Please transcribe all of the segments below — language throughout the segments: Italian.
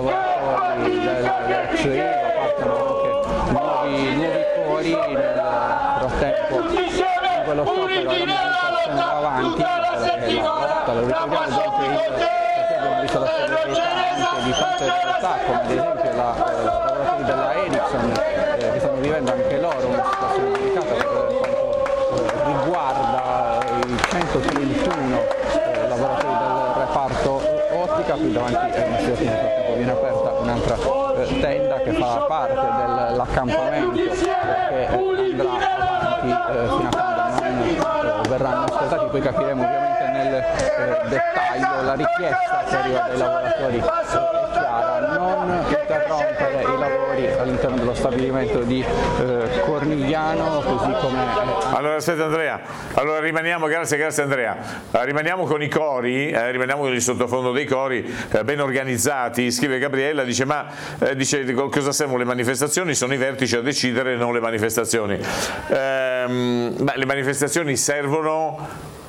lavoratori dell'ex ILVA, partono anche nuovi cori. Nel frattempo in quello sciopero la manifestazione va avanti, perché la lotta, lo ricordiamo, durante abbiamo visto la solidarietà anche di parte della realtà, come ad esempio i lavoratori della Ericsson, che stanno vivendo anche loro una situazione delicata per quanto riguarda i 131 lavoratori del reparto ottica. Qui davanti nel frattempo viene aperta un'altra tenda che fa parte dell'accampamento, che andrà avanti fino a quando non verranno ascoltati. Poi capiremo ovviamente nel dettaglio la richiesta che arriva dai lavoratori è chiara: non interrompere i lavori all'interno dello stabilimento di Cornigliano, così come... Allora aspetta Andrea, allora rimaniamo, grazie Andrea, rimaniamo con i cori, rimaniamo con il sottofondo dei cori ben organizzati. Scrive Gabriella, dice cosa servono le manifestazioni? Sono i vertici a decidere, non le manifestazioni. Le manifestazioni servono,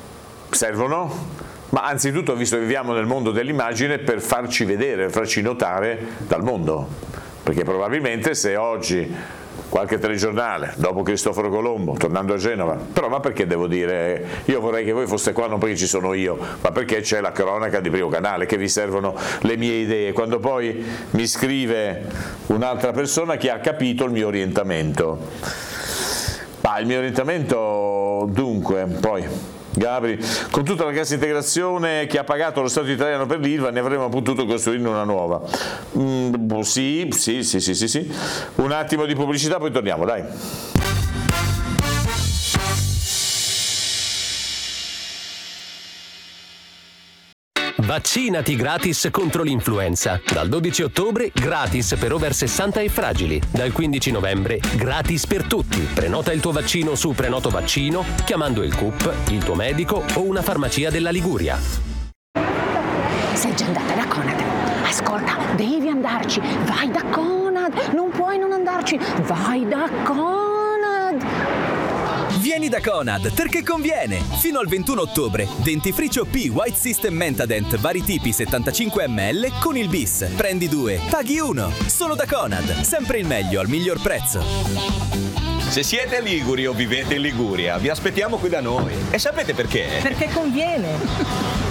ma anzitutto, visto che viviamo nel mondo dell'immagine, per farci vedere, farci notare dal mondo, perché probabilmente se oggi qualche telegiornale, dopo Cristoforo Colombo, tornando a Genova, però ma perché devo dire, io vorrei che voi foste qua non perché ci sono io, ma perché c'è la cronaca di Primo Canale, che vi servono le mie idee, quando poi mi scrive un'altra persona che ha capito il mio orientamento. Ma il mio orientamento, dunque, poi... Gabri, con tutta la cassa integrazione che ha pagato lo Stato italiano per l'ILVA ne avremmo potuto costruire una nuova. Sì. Un attimo di pubblicità, poi torniamo, dai. Vaccinati gratis contro l'influenza. Dal 12 ottobre gratis per over 60 e fragili. Dal 15 novembre gratis per tutti. Prenota il tuo vaccino su Prenoto Vaccino chiamando il CUP, il tuo medico o una farmacia della Liguria. Sei già andata da Conad? Ascolta, devi andarci. Vai da Conad. Non puoi non andarci. Vai da Conad. Vieni da Conad perché conviene! Fino al 21 ottobre, dentifricio P White System Mentadent vari tipi 75 ml con il bis. Prendi 2, paghi 1. Solo da Conad, sempre il meglio al miglior prezzo. Se siete liguri o vivete in Liguria, vi aspettiamo qui da noi. E sapete perché? Perché conviene!